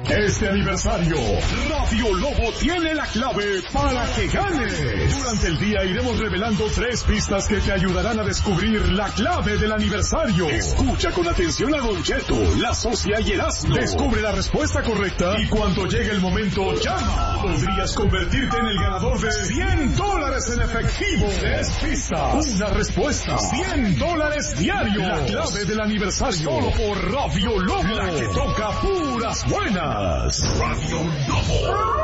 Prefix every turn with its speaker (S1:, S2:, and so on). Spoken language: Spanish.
S1: Este aniversario, Radio Lobo tiene la clave para que ganes. Durante el día iremos revelando 3 pistas que te ayudarán a descubrir la clave del aniversario. Escucha con atención a Don Cheto, la Socia y Erasmo. Descubre la respuesta correcta y cuando llegue el momento, llama. Podrías convertirte en el ganador de $100 en efectivo. 3 pistas, una respuesta, $100 diario. La clave del aniversario, solo por Radio Lobo, la que toca puras buenas. Radio Lobo.